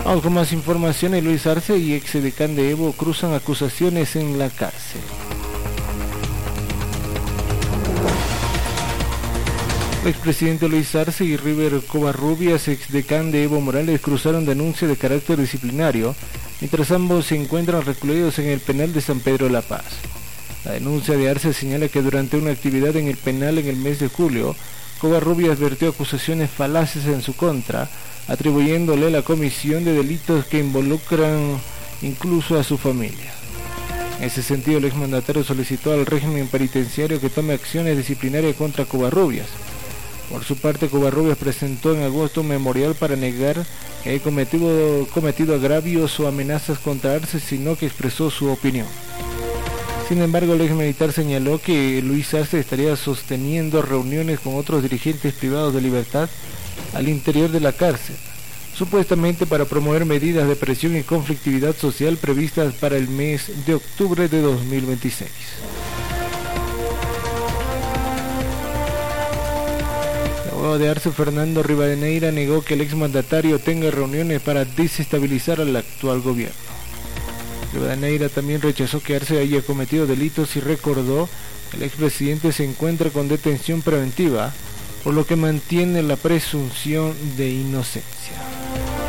Vamos con más informaciones. Luis Arce y exedecán de Evo cruzan acusaciones en la cárcel. El expresidente Luis Arce y River Covarrubias, exdecán de Evo Morales, cruzaron denuncia de carácter disciplinario, mientras ambos se encuentran recluidos en el penal de San Pedro de la Paz. La denuncia de Arce señala que durante una actividad en el penal en el mes de julio, Covarrubias vertió acusaciones falaces en su contra, atribuyéndole la comisión de delitos que involucran incluso a su familia. En ese sentido, el exmandatario solicitó al régimen penitenciario que tome acciones disciplinarias contra Covarrubias. Por su parte, Covarrubias presentó en agosto un memorial para negar que haya cometido agravios o amenazas contra Arce, sino que expresó su opinión. Sin embargo, el ex militar señaló que Luis Arce estaría sosteniendo reuniones con otros dirigentes privados de libertad al interior de la cárcel, supuestamente para promover medidas de presión y conflictividad social previstas para el mes de octubre de 2026. El abogado de Arce, Fernando Rivadeneira, negó que el exmandatario tenga reuniones para desestabilizar al actual gobierno. Rivadeneira también rechazó que Arce haya cometido delitos y recordó que el expresidente se encuentra con detención preventiva, por lo que mantiene la presunción de inocencia.